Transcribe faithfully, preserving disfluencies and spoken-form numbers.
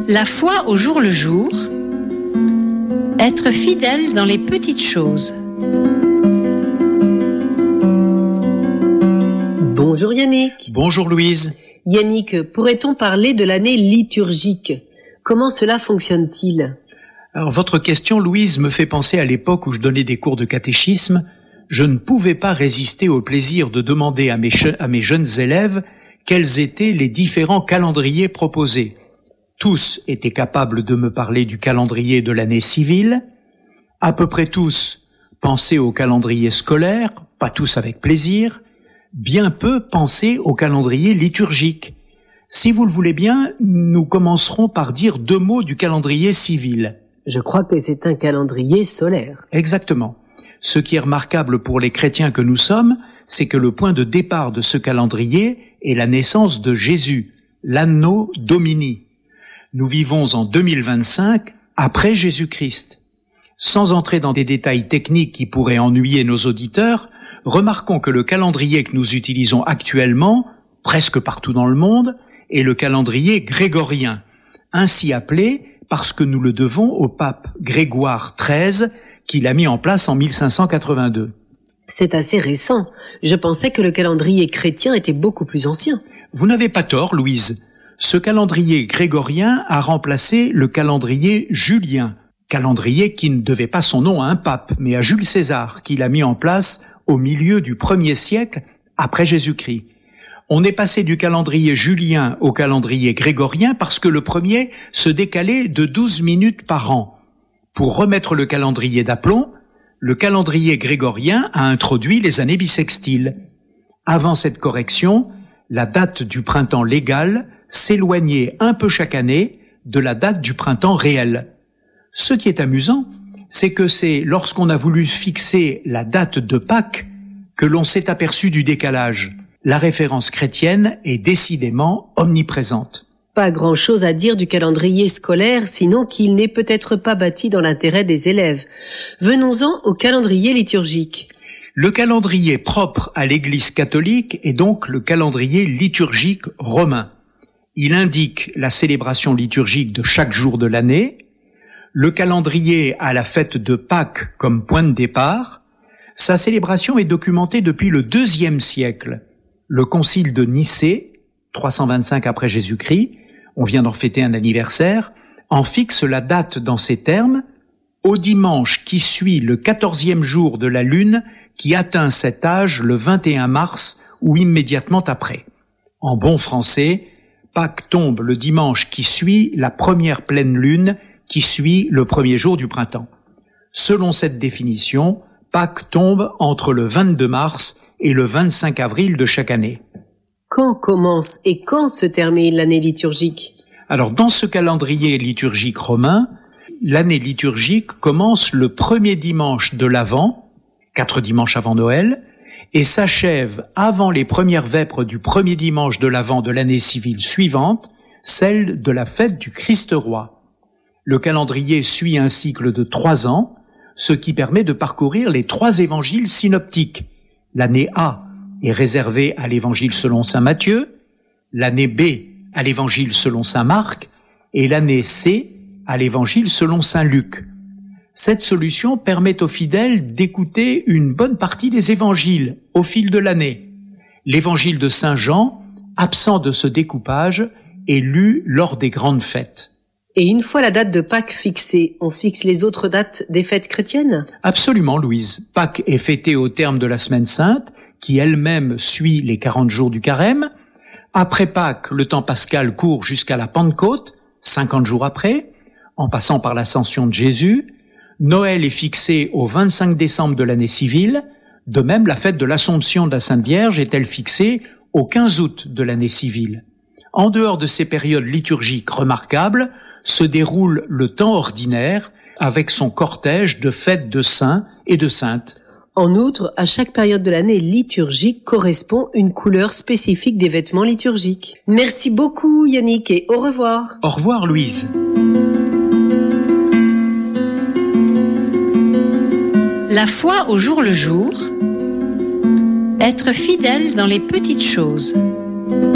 La foi au jour le jour, être fidèle dans les petites choses. Bonjour Yannick. Bonjour Louise. Yannick, pourrait-on parler de l'année liturgique ? Comment cela fonctionne-t-il ? Alors votre question, Louise, me fait penser à l'époque où je donnais des cours de catéchisme. Je ne pouvais pas résister au plaisir de demander à mes, che- à mes jeunes élèves quels étaient les différents calendriers proposés. Tous étaient capables de me parler du calendrier de l'année civile. À peu près tous pensaient au calendrier scolaire, pas tous avec plaisir. Bien peu pensaient au calendrier liturgique. Si vous le voulez bien, nous commencerons par dire deux mots du calendrier civil. Je crois que c'est un calendrier solaire. Exactement. Ce qui est remarquable pour les chrétiens que nous sommes, c'est que le point de départ de ce calendrier est la naissance de Jésus, l'Anno Domini. Nous vivons en deux mille vingt-cinq, après Jésus-Christ. Sans entrer dans des détails techniques qui pourraient ennuyer nos auditeurs, remarquons que le calendrier que nous utilisons actuellement, presque partout dans le monde, est le calendrier grégorien, ainsi appelé parce que nous le devons au pape Grégoire treize, qui l'a mis en place en mille cinq cent quatre-vingt-deux. C'est assez récent. Je pensais que le calendrier chrétien était beaucoup plus ancien. Vous n'avez pas tort, Louise. Ce calendrier grégorien a remplacé le calendrier julien, calendrier qui ne devait pas son nom à un pape, mais à Jules César, qui l'a mis en place au milieu du premier siècle après Jésus-Christ. On est passé du calendrier julien au calendrier grégorien parce que le premier se décalait de douze minutes par an. Pour remettre le calendrier d'aplomb, le calendrier grégorien a introduit les années bissextiles. Avant cette correction, la date du printemps légal s'éloignait un peu chaque année de la date du printemps réel. Ce qui est amusant, c'est que c'est lorsqu'on a voulu fixer la date de Pâques que l'on s'est aperçu du décalage. La référence chrétienne est décidément omniprésente. Pas grand-chose à dire du calendrier scolaire, sinon qu'il n'est peut-être pas bâti dans l'intérêt des élèves. Venons-en au calendrier liturgique. Le calendrier propre à l'Église catholique est donc le calendrier liturgique romain. Il indique la célébration liturgique de chaque jour de l'année. Le calendrier a la fête de Pâques comme point de départ. Sa célébration est documentée depuis le deuxième siècle. Le concile de Nicée, trois cent vingt-cinq après Jésus-Christ, on vient d'en fêter un anniversaire, en fixe la date dans ces termes, au dimanche qui suit le quatorzième jour de la lune qui atteint cet âge le vingt et un mars ou immédiatement après. En bon français, Pâques tombe le dimanche qui suit la première pleine lune qui suit le premier jour du printemps. Selon cette définition, Pâques tombe entre le vingt-deux mars et le vingt-cinq avril de chaque année. Quand commence et quand se termine l'année liturgique ? Alors, dans ce calendrier liturgique romain, l'année liturgique commence le premier dimanche de l'Avent, quatre dimanches avant Noël, et s'achève avant les premières vêpres du premier dimanche de l'Avent de l'année civile suivante, celle de la fête du Christ-Roi. Le calendrier suit un cycle de trois ans, ce qui permet de parcourir les trois évangiles synoptiques. L'année A est réservée à l'évangile selon saint Matthieu, l'année B à l'évangile selon saint Marc et l'année C à l'évangile selon saint Luc. Cette solution permet aux fidèles d'écouter une bonne partie des évangiles au fil de l'année. L'évangile de saint Jean, absent de ce découpage, est lu lors des grandes fêtes. Et une fois la date de Pâques fixée, on fixe les autres dates des fêtes chrétiennes ? Absolument, Louise. Pâques est fêtée au terme de la semaine sainte, qui elle-même suit les quarante jours du carême. Après Pâques, le temps pascal court jusqu'à la Pentecôte, cinquante jours après, en passant par l'ascension de Jésus. Noël est fixé au vingt-cinq décembre de l'année civile. De même, la fête de l'Assomption de la Sainte Vierge est-elle fixée au quinze août de l'année civile. En dehors de ces périodes liturgiques remarquables, se déroule le temps ordinaire avec son cortège de fêtes de saints et de saintes. En outre, à chaque période de l'année liturgique correspond une couleur spécifique des vêtements liturgiques. Merci beaucoup Yannick et au revoir. Au revoir Louise. La foi au jour le jour, être fidèle dans les petites choses.